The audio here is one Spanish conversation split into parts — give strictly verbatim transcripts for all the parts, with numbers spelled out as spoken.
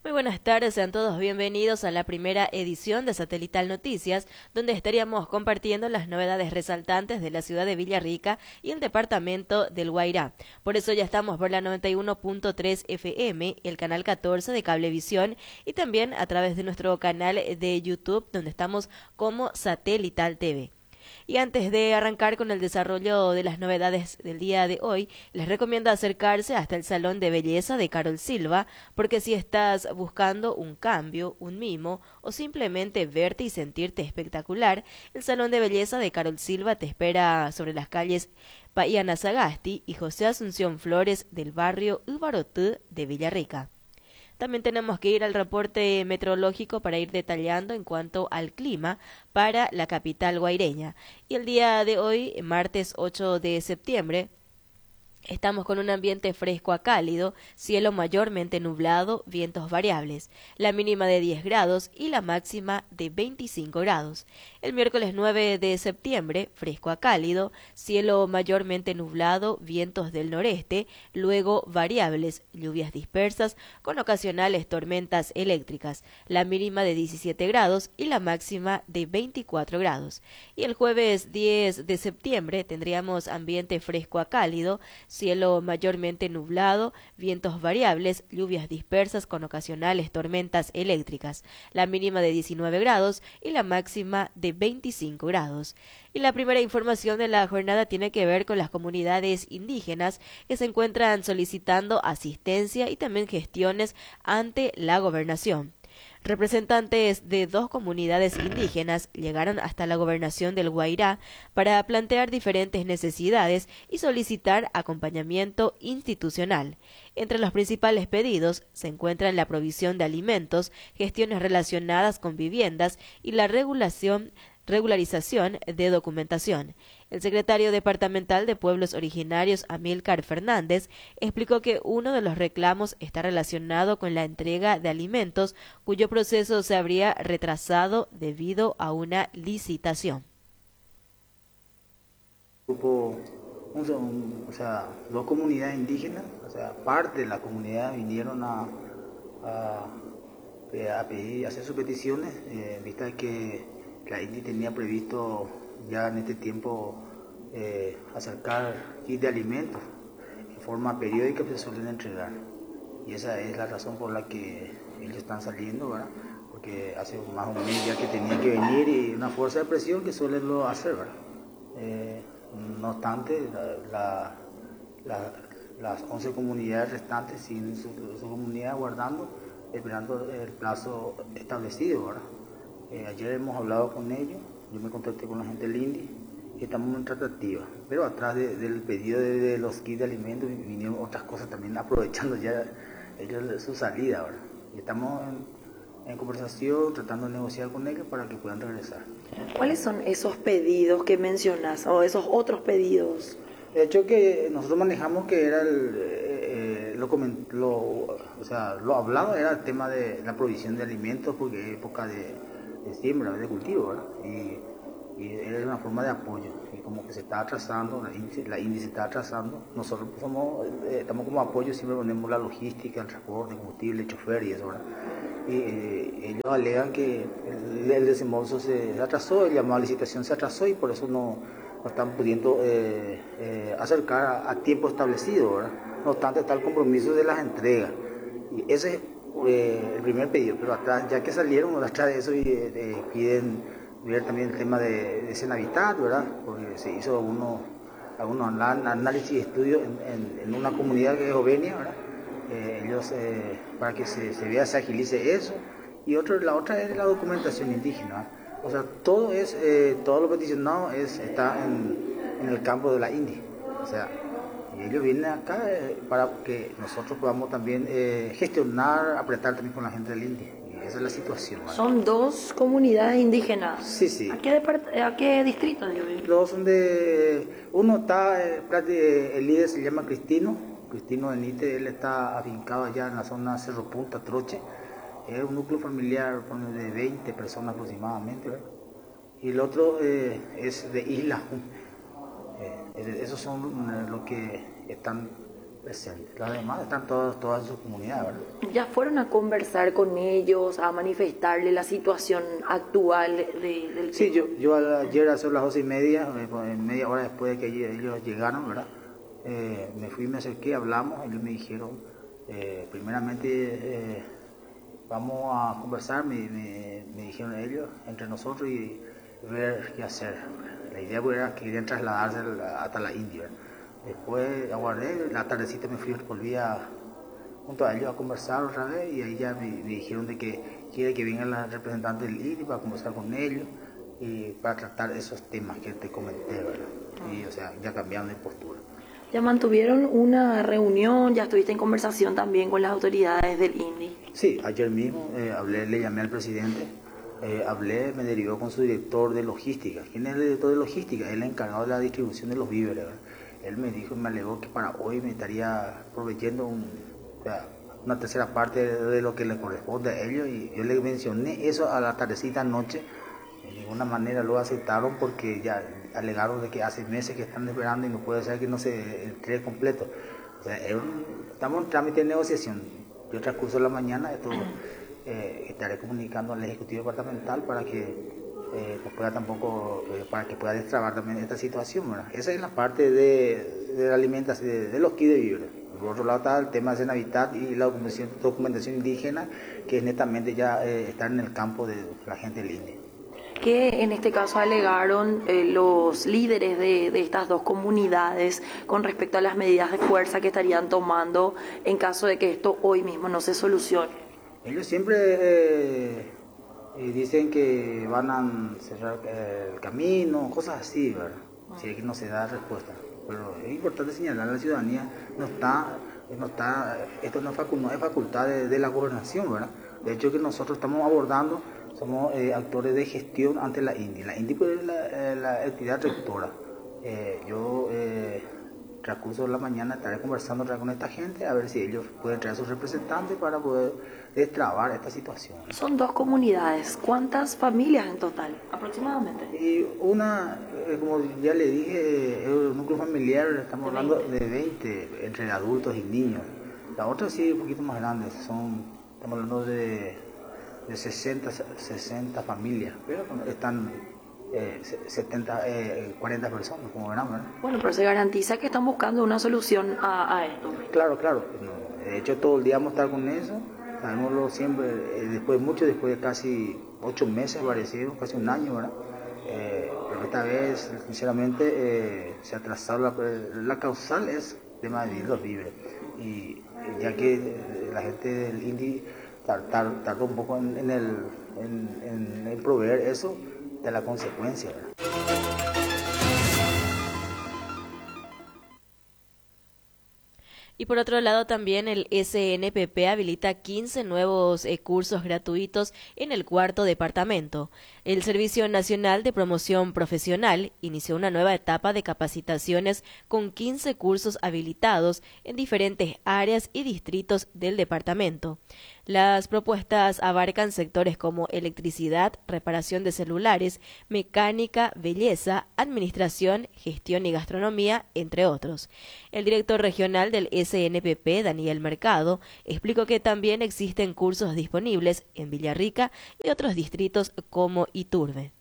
Muy buenas tardes, sean todos bienvenidos a la primera edición de Satelital Noticias, donde estaríamos compartiendo las novedades resaltantes de la ciudad de Villarrica y el departamento del Guairá. Por eso ya estamos por la noventa y uno punto tres F M, el canal catorce de Cablevisión y también a través de nuestro canal de YouTube, donde estamos como Satelital T V. Y antes de arrancar con el desarrollo de las novedades del día de hoy, les recomiendo acercarse hasta el Salón de Belleza de Carol Silva, porque si estás buscando un cambio, un mimo o simplemente verte y sentirte espectacular, el Salón de Belleza de Carol Silva te espera sobre las calles Bahiana Sagasti y José Asunción Flores del barrio Ubarotú de Villarrica. También tenemos que ir al reporte meteorológico para ir detallando en cuanto al clima para la capital guaireña. Y el día de hoy, martes ocho de septiembre, estamos con un ambiente fresco a cálido, cielo mayormente nublado, vientos variables, la mínima de diez grados y la máxima de veinticinco grados. El miércoles nueve de septiembre, fresco a cálido, cielo mayormente nublado, vientos del noreste, luego variables, lluvias dispersas con ocasionales tormentas eléctricas, la mínima de diecisiete grados y la máxima de veinticuatro grados. Y el jueves diez de septiembre tendríamos ambiente fresco a cálido, cielo mayormente nublado, vientos variables, lluvias dispersas con ocasionales tormentas eléctricas, la mínima de diecinueve grados y la máxima de veinticinco grados. Y la primera información de la jornada tiene que ver con las comunidades indígenas que se encuentran solicitando asistencia y también gestiones ante la gobernación. Representantes de dos comunidades indígenas llegaron hasta la gobernación del Guairá para plantear diferentes necesidades y solicitar acompañamiento institucional. Entre los principales pedidos se encuentran la provisión de alimentos, gestiones relacionadas con viviendas y la regulación regularización de documentación. El secretario departamental de Pueblos Originarios, Amílcar Fernández, explicó que uno de los reclamos está relacionado con la entrega de alimentos, cuyo proceso se habría retrasado debido a una licitación. Grupo, un, un, o sea, dos comunidades indígenas, o sea, parte de la comunidad vinieron a, a, a pedir, a hacer sus peticiones, eh, vista de que la I N D I tenía previsto ya en este tiempo eh, acercar kits de alimentos en forma periódica que se suelen entregar. Y esa es la razón por la que ellos están saliendo, ¿verdad? Porque hace más o menos ya que tenían que venir y una fuerza de presión que suelen lo hacer, ¿verdad? Eh, no obstante, la, la, la, las once comunidades restantes siguen su, su comunidad guardando, esperando el plazo establecido, ¿verdad? Eh, ayer hemos hablado con ellos, yo me contacté con la gente del I N D I y estamos en tratativa. Pero atrás de, del pedido de, de los kits de alimentos vinieron otras cosas también, aprovechando ya ellos su salida ahora. Y estamos en, en conversación, tratando de negociar con ellos para que puedan regresar. ¿Cuáles son esos pedidos que mencionas o esos otros pedidos? De hecho que nosotros manejamos que era el, eh, lo, lo, o sea, lo hablado era el tema de la provisión de alimentos porque es época de de siembra, de cultivo, ¿verdad? Y, y es una forma de apoyo, y como que se está atrasando, la índice, la índice está atrasando, nosotros somos, eh, estamos como apoyo, siempre ponemos la logística, el transporte, el combustible, el chofer y eso, ¿verdad? Y eh, ellos alegan que el, el desembolso se atrasó, el llamado a licitación se atrasó y por eso no, no están pudiendo eh, eh, acercar a, a tiempo establecido, ¿verdad? No obstante está el compromiso de las entregas, y ese es Eh, el primer pedido, pero atrás, ya que salieron, atrás de eso eh, piden ver también el tema de, de Senavitat, ¿verdad? Porque se hizo algunos, algunos análisis y estudios en, en, en una comunidad que es Ovenia, ¿verdad? Eh, ellos, eh, para que se, se vea, se agilice eso, y otro, la otra es la documentación indígena, o sea, todo es, eh, todo lo peticionado es, está en, en el campo de la I N D I, o sea, y ellos vienen acá eh, para que nosotros podamos también eh, gestionar, apretar también con la gente del I N D I. Y esa es la situación, ¿vale? Son dos comunidades indígenas. Sí, sí. ¿A qué, a qué distrito? Dios? Los son de... Uno está, eh, el líder se llama Cristino, Cristino Benítez, él está afincado allá en la zona Cerro Punta, Troche. Es un núcleo familiar de veinte personas aproximadamente, ¿verdad? Y el otro eh, es de Isla. Eh, esos son los que están presente. Los demás están todos, todas en su comunidad, ¿verdad? ¿Ya fueron a conversar con ellos, a manifestarle la situación actual de, del Sí, yo, yo ayer a las doce y media, eh, media hora después de que ellos llegaron, ¿verdad? Eh, me fui, me acerqué, hablamos, ellos me dijeron, eh, primeramente, eh, vamos a conversar, me, me, me dijeron ellos, entre nosotros y ver qué hacer. La idea era que querían trasladarse hasta la India. Después aguardé, la tardecita me fui, volví a, junto a ellos a conversar otra vez y ahí ya me, me dijeron de que quiere que vengan los representantes del I N I para conversar con ellos y para tratar esos temas que te comenté, ¿verdad? Y o sea, ya cambiaron de postura. ¿Ya mantuvieron una reunión? ¿Ya estuviste en conversación también con las autoridades del I N I? Sí, ayer mismo eh, hablé, le llamé al presidente, eh, hablé, me derivó con su director de logística. ¿Quién es el director de logística? Él es el encargado de la distribución de los víveres, ¿verdad? Él me dijo, me alegó que para hoy me estaría proveyendo un, o sea, una tercera parte de lo que le corresponde a ellos y yo le mencioné eso a la tardecita anoche. De ninguna manera lo aceptaron porque ya alegaron de que hace meses que están esperando y no puede ser que no se entregue completo. O sea, es un, estamos en trámite de negociación. Yo transcurso la mañana esto, eh, estaré comunicando al Ejecutivo Departamental para que eh, pues pueda tampoco eh, para que pueda destrabar también esta situación, ¿verdad? Esa es la parte de, de la alimentación, de, de los kits de víveres. Por otro lado está el tema de Senavitat y la documentación, documentación indígena, que es netamente ya eh, estar en el campo de la gente del I N E. ¿Qué en este caso alegaron eh, los líderes de, de estas dos comunidades con respecto a las medidas de fuerza que estarían tomando en caso de que esto hoy mismo no se solucione? Ellos siempre eh, eh, dicen que van a cerrar eh, el camino, cosas así, ¿verdad? Si es que no se da respuesta. Pero es importante señalar a la ciudadanía, no está, no está, esto no es, facu, no es facultad de, de la gobernación, ¿verdad? De hecho que nosotros estamos abordando, somos eh, actores de gestión ante la I N D I. La I N D I pues, es la, eh, la entidad rectora. Eh, yo eh, transcurso de la mañana estaré conversando con esta gente a ver si ellos pueden traer a sus representantes para poder destrabar esta situación. Son dos comunidades. ¿Cuántas familias en total aproximadamente? Y una, eh, como ya le dije, es un núcleo familiar, estamos hablando de veinte entre adultos y niños. La otra sí, un poquito más grande, son, estamos hablando de, de sesenta, sesenta familias, pero están eh, setenta, eh, cuarenta personas, como verán, ¿verdad? Bueno, pero se garantiza que están buscando una solución a, a esto. Claro, claro. De hecho, todo el día vamos a estar con eso. Sabemoslo siempre, eh, después mucho, después de casi ocho meses parecido, casi un año, ¿verdad? Eh, pero esta vez, sinceramente, eh, se ha atrasado la, la causal es el tema de los víveres. Y ya que eh, la gente del I N D I tar, tar, tardó un poco en, en, el, en, en, en proveer eso, de la consecuencia, ¿verdad? Y por otro lado también el S N P P habilita quince nuevos eh, cursos gratuitos en el cuarto departamento. El Servicio Nacional de Promoción Profesional inició una nueva etapa de capacitaciones con quince cursos habilitados en diferentes áreas y distritos del departamento. Las propuestas abarcan sectores como electricidad, reparación de celulares, mecánica, belleza, administración, gestión y gastronomía, entre otros. El director regional del S N P P, Daniel Mercado, explicó que también existen cursos disponibles en Villarrica y otros distritos como Iturbe.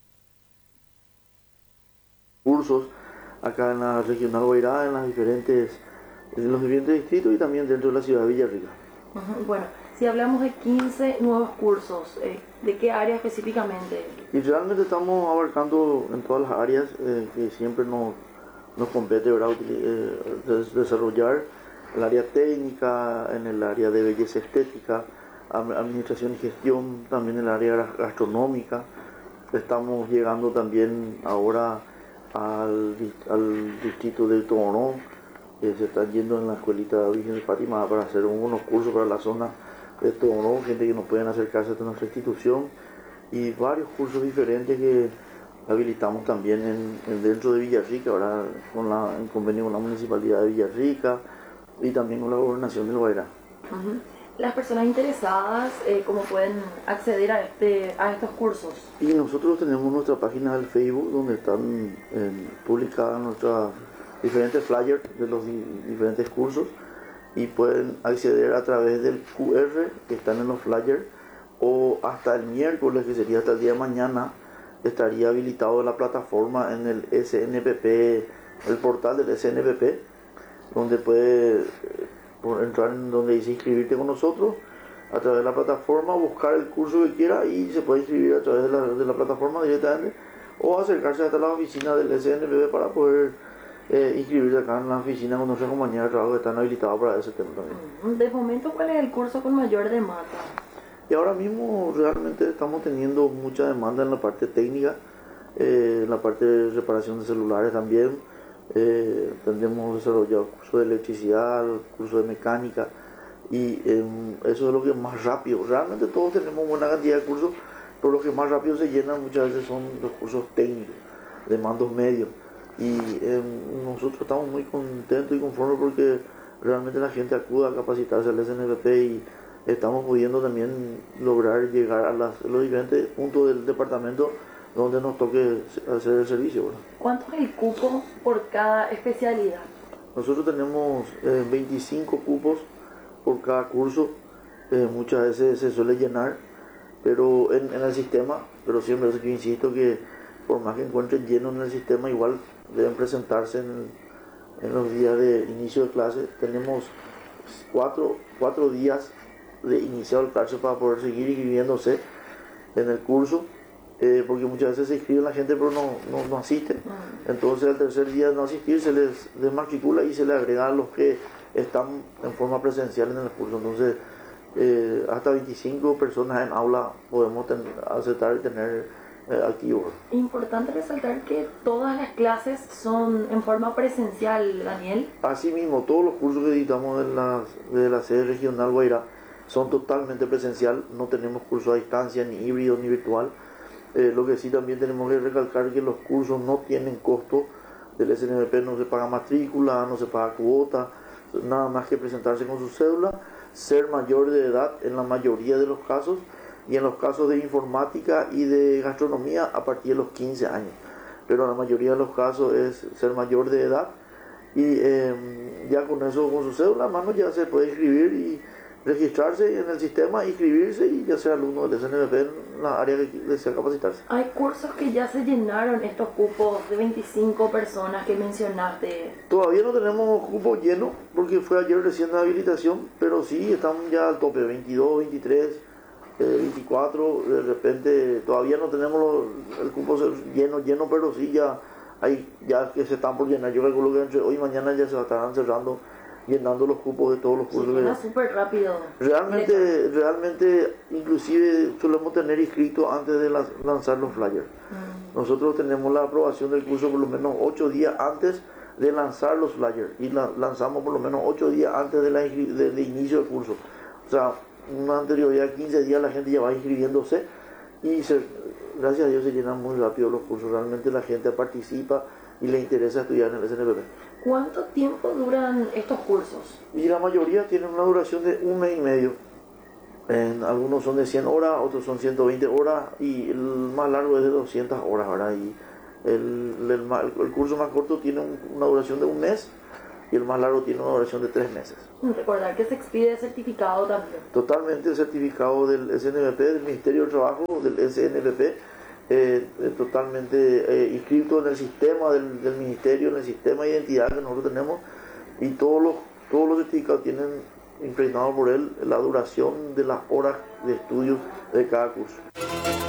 Cursos acá en la regional Guairá, en las diferentes, en los diferentes distritos y también dentro de la ciudad de Villarrica. Uh-huh. Bueno, si hablamos de quince nuevos cursos, eh, ¿de qué área específicamente? Y realmente estamos abarcando en todas las áreas eh, que siempre nos, nos compete, ¿verdad? Eh, desarrollar el área técnica, en el área de belleza estética, administración y gestión, también en el área gastronómica. Estamos llegando también ahora al, al distrito del Toronó, que se están yendo en la escuelita Virgen de Fátima para hacer unos cursos para la zona de Toronó, gente que nos pueden acercarse a nuestra institución, y varios cursos diferentes que habilitamos también en, en dentro de Villarrica, ahora con la, en convenio con la Municipalidad de Villarrica y también con la Gobernación del Guairá. Uh-huh. Las personas interesadas, eh, ¿cómo pueden acceder a, este, a estos cursos? Y nosotros tenemos nuestra página del Facebook donde están eh, publicadas nuestras diferentes flyers de los di diferentes cursos y pueden acceder a través del Q R que están en los flyers, o hasta el miércoles, que sería hasta el día de mañana, estaría habilitado la plataforma en el S N P P, el portal del S N P P, donde puede entrar en donde dice inscribirte con nosotros a través de la plataforma, buscar el curso que quiera y se puede inscribir a través de la, de la plataforma directamente, o acercarse hasta la oficina del S N P P para poder eh, inscribirse acá en la oficina con nuestras compañeras de trabajo que están habilitados para ese tema también. De momento, ¿cuál es el curso con mayor demanda? Y ahora mismo realmente estamos teniendo mucha demanda en la parte técnica, eh, en la parte de reparación de celulares también. Eh, tendremos desarrollado curso de electricidad, curso de mecánica, y eh, eso es lo que más rápido. Realmente todos tenemos buena cantidad de cursos, pero los que más rápido se llenan muchas veces son los cursos técnicos, de mandos medios. Y eh, nosotros estamos muy contentos y conformes porque realmente la gente acude a capacitarse al S N P P y estamos pudiendo también lograr llegar a las, los diferentes puntos del departamento donde nos toque hacer el servicio, ¿verdad? ¿Cuánto es el cupo por cada especialidad? Nosotros tenemos eh, veinticinco cupos por cada curso, eh, muchas veces se suele llenar, pero en, en el sistema, pero siempre yo insisto que por más que encuentren lleno en el sistema, igual deben presentarse en, en los días de inicio de clase. Tenemos cuatro, cuatro días de iniciar el clase para poder seguir inscribiéndose en el curso, eh, porque muchas veces se inscribe la gente pero no, no, no asiste. Entonces al tercer día de no asistir se les desmatricula y se les agrega a los que están en forma presencial en el curso. Entonces eh, hasta veinticinco personas en aula podemos ten, aceptar y tener eh, activos. Importante resaltar que todas las clases son en forma presencial, Daniel. Asimismo, todos los cursos que editamos de la, de la sede regional Guairá son totalmente presencial, no tenemos curso a distancia, ni híbrido, ni virtual. Eh, lo que sí también tenemos que recalcar que los cursos no tienen costo del S N P P, no se paga matrícula, no se paga cuota, nada más que presentarse con su cédula, ser mayor de edad en la mayoría de los casos, y en los casos de informática y de gastronomía a partir de los quince años. Pero en la mayoría de los casos es ser mayor de edad, y eh, ya con eso, con su cédula a mano, ya se puede inscribir y registrarse en el sistema, inscribirse y ya ser alumno del S N P P en la área que desea capacitarse. Hay cursos que ya se llenaron, estos cupos de veinticinco personas que mencionaste. Todavía no tenemos cupos llenos porque fue ayer recién la habilitación, pero sí están ya al tope, veintidós, veintitrés, eh, veinticuatro, de repente todavía no tenemos los, el cupo lleno, lleno, pero sí ya hay, ya que se están por llenar. Yo calculo que entre hoy y mañana ya se estarán cerrando, llenando los cupos de todos los cursos. Se llena súper rápido. Realmente, realmente, inclusive solemos tener inscritos antes de las, lanzar los flyers. Mm. Nosotros tenemos la aprobación del curso por lo menos ocho días antes de lanzar los flyers, y la, lanzamos por lo menos ocho días antes de la de, de inicio del curso. O sea, una anterioridad de quince días la gente ya va inscribiéndose y se, gracias a Dios se llenan muy rápido los cursos. Realmente la gente participa y le interesa estudiar en el S N P P. ¿Cuánto tiempo duran estos cursos? Y la mayoría tienen una duración de un mes y medio. En, algunos son de cien horas, otros son ciento veinte horas, y el más largo es de doscientas horas, ¿verdad? Y el, el, el, el curso más corto tiene un, una duración de un mes, y el más largo tiene una duración de tres meses. Recordar que se expide certificado también. Totalmente el certificado del S N P P, del Ministerio del Trabajo, del S N P P, eh, eh, totalmente eh, inscrito en el sistema del, del Ministerio, en el sistema de identidad que nosotros tenemos, y todos los, todos los certificados tienen impregnado por él la duración de las horas de estudio de cada curso.